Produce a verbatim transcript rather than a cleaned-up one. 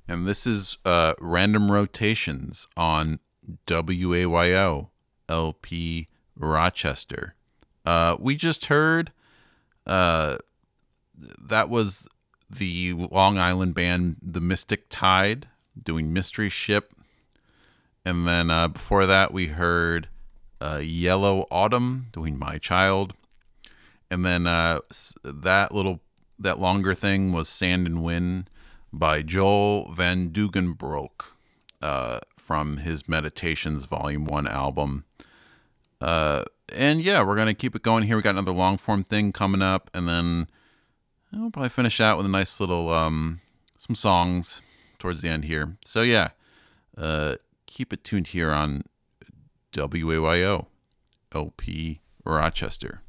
And this is uh, Random Rotations on W A Y O L P Rochester. Uh, we just heard uh, that was the Long Island band The Mystic Tide doing Mystery Ship. And then uh, before that, we heard uh, Yellow Autumn doing My Child. And then uh, that little, that longer thing was Sand and Wind by Joel Van Dugenbroek uh, from his Meditations Volume one album. Uh, and yeah, we're going to keep it going here. We got another long form thing coming up. And then we'll probably finish out with a nice little, um, some songs towards the end here. So yeah, uh, keep it tuned here on W A Y O L P Rochester.